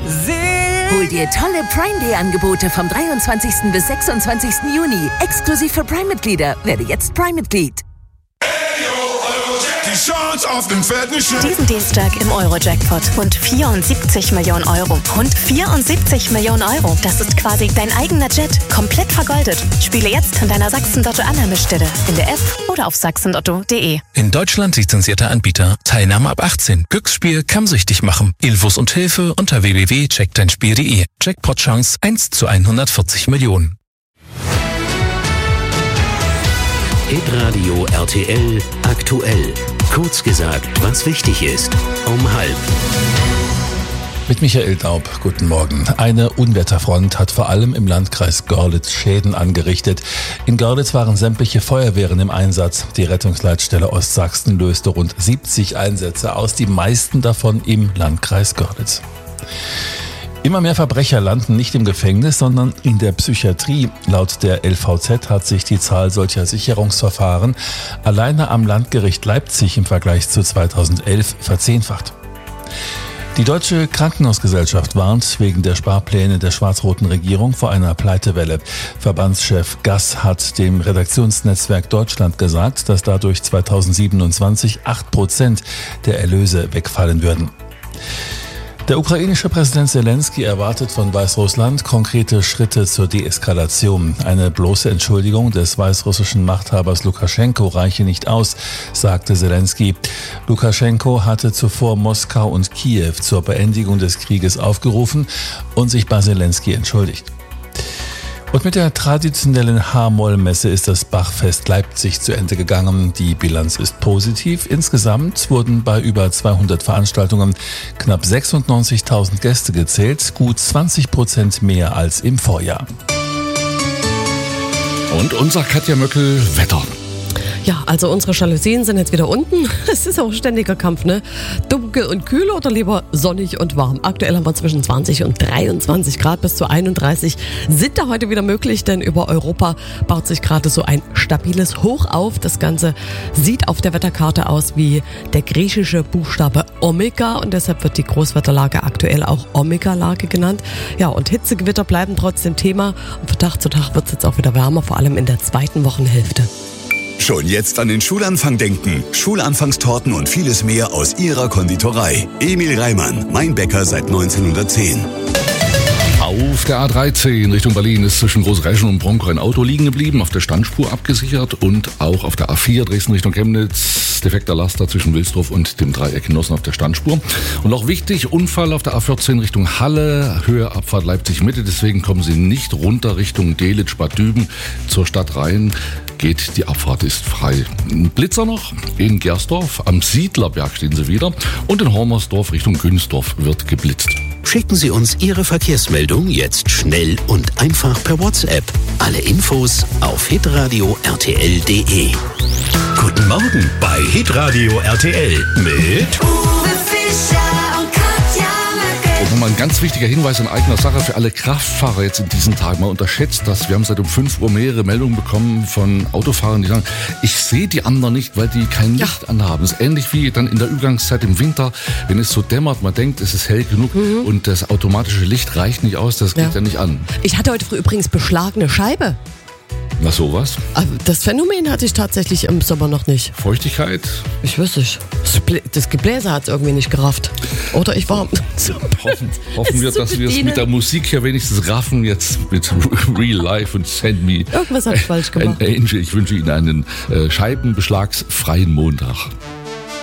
Hol dir tolle Prime Day Angebote vom 23. bis 26. Juni. Exklusiv für Prime-Mitglieder. Werde jetzt Prime-Mitglied. Die Chance auf den fetten Schein. Diesen Dienstag im Euro-Jackpot. Rund 74 Millionen Euro. Rund 74 Millionen Euro. Das ist quasi dein eigener Jet. Komplett vergoldet. Spiele jetzt an deiner Sachsen-Lotto-Annahmestelle. In der App oder auf sachsenlotto.de. In Deutschland lizenzierter Anbieter. Teilnahme ab 18. Glücksspiel kann süchtig machen. Infos und Hilfe unter www.checkdeinspiel.de. Jackpot-Chance 1 zu 140 Millionen. Hitradio RTL aktuell. Kurz gesagt, was wichtig ist. Um 12:30. Mit Michael Daub, guten Morgen. Eine Unwetterfront hat vor allem im Landkreis Görlitz Schäden angerichtet. In Görlitz waren sämtliche Feuerwehren im Einsatz. Die Rettungsleitstelle Ostsachsen löste rund 70 Einsätze aus, die meisten davon im Landkreis Görlitz. Immer mehr Verbrecher landen nicht im Gefängnis, sondern in der Psychiatrie. Laut der LVZ hat sich die Zahl solcher Sicherungsverfahren alleine am Landgericht Leipzig im Vergleich zu 2011 verzehnfacht. Die Deutsche Krankenhausgesellschaft warnt wegen der Sparpläne der schwarz-roten Regierung vor einer Pleitewelle. Verbandschef Gass hat dem Redaktionsnetzwerk Deutschland gesagt, dass dadurch 2027 8% der Erlöse wegfallen würden. Der ukrainische Präsident Zelensky erwartet von Weißrussland konkrete Schritte zur Deeskalation. Eine bloße Entschuldigung des weißrussischen Machthabers Lukaschenko reiche nicht aus, sagte Zelensky. Lukaschenko hatte zuvor Moskau und Kiew zur Beendigung des Krieges aufgerufen und sich bei Zelensky entschuldigt. Und mit der traditionellen H-Moll-Messe ist das Bachfest Leipzig zu Ende gegangen. Die Bilanz ist positiv. Insgesamt wurden bei über 200 Veranstaltungen knapp 96.000 Gäste gezählt, gut 20% mehr als im Vorjahr. Und unser Katja Möckel, Wetter. Ja, also unsere Jalousien sind jetzt wieder unten. Es ist auch ein ständiger Kampf, ne? Dunkel und kühl oder lieber sonnig und warm. Aktuell haben wir zwischen 20 und 23 Grad bis zu 31 sind da heute wieder möglich, denn über Europa baut sich gerade so ein stabiles Hoch auf. Das Ganze sieht auf der Wetterkarte aus wie der griechische Buchstabe Omega und deshalb wird die Großwetterlage aktuell auch Omega-Lage genannt. Ja, und Hitzegewitter bleiben trotzdem Thema und von Tag zu Tag wird es jetzt auch wieder wärmer, vor allem in der zweiten Wochenhälfte. Schon jetzt an den Schulanfang denken. Schulanfangstorten und vieles mehr aus ihrer Konditorei. Emil Reimann, mein Bäcker seit 1910. Auf der A13 Richtung Berlin ist zwischen Großreschen und Bronkow ein Auto liegen geblieben, auf der Standspur abgesichert und auch auf der A4 Dresden Richtung Chemnitz defekter Laster zwischen Wilsdorf und dem Dreieck Nossen auf der Standspur. Und auch wichtig, Unfall auf der A14 Richtung Halle, Höhe Abfahrt Leipzig Mitte, deswegen kommen Sie nicht runter Richtung Delitzsch, Bad Düben zur Stadt rein. Geht, die Abfahrt ist frei. Ein Blitzer noch in Gersdorf, am Siedlerberg stehen sie wieder und in Hormersdorf Richtung Günzdorf wird geblitzt. Schicken Sie uns Ihre Verkehrsmeldung jetzt schnell und einfach per WhatsApp. Alle Infos auf hitradio RTL.de. Guten Morgen bei Hitradio RTL mit Uwe Fischer und Katja Möckel. Und mal ein ganz wichtiger Hinweis in eigener Sache für alle Kraftfahrer jetzt in diesen Tagen. Mal unterschätzt das. Wir haben seit um 5 Uhr mehrere Meldungen bekommen von Autofahrern, die sagen, ich sehe die anderen nicht, weil die kein Licht anhaben. Das ist ähnlich wie dann in der Übergangszeit im Winter, wenn es so dämmert, man denkt, es ist hell genug und das automatische Licht reicht nicht aus, das geht ja nicht an. Ich hatte heute früh übrigens beschlagene Scheibe. Na sowas? Das Phänomen hatte ich tatsächlich im Sommer noch nicht. Feuchtigkeit? Ich wüsste nicht. Das Gebläse hat es irgendwie nicht gerafft. Oder ich war... Hoffen wir, dass wir es mit der Musik hier wenigstens raffen, jetzt mit Real Life und Send Me. Irgendwas habe ich falsch gemacht. Angel, ich wünsche Ihnen einen scheibenbeschlagsfreien Montag.